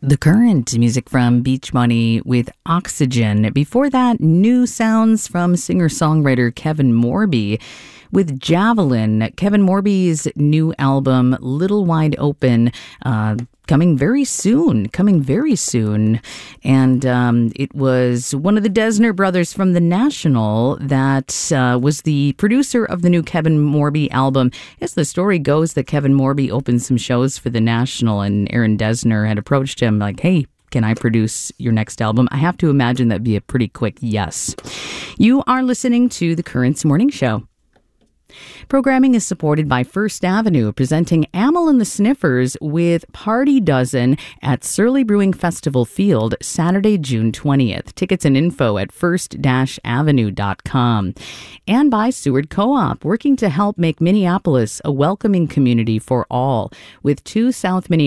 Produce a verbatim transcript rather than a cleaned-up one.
The Current, music from Beach Money with Oxygen. Before that, new sounds from singer-songwriter Kevin Morby with Javelin. Kevin Morby's new album, Little Wide Open, uh, coming very soon, coming very soon. And um, it was one of the Desner brothers from The National that uh, was the producer of the new Kevin Morby album. As the story goes, that Kevin Morby opened some shows for The National, and Aaron Desner had approached him like, hey, can I produce your next album? I have to imagine that'd be a pretty quick yes. You are listening to The Currents Morning Show. Programming is supported by First Avenue, presenting Amyl and the Sniffers with Party Dozen at Surly Brewing Festival Field, Saturday, June twentieth. Tickets and info at first dash avenue dot com. And by Seward Co-op, working to help make Minneapolis a welcoming community for all, with two South Minneapolis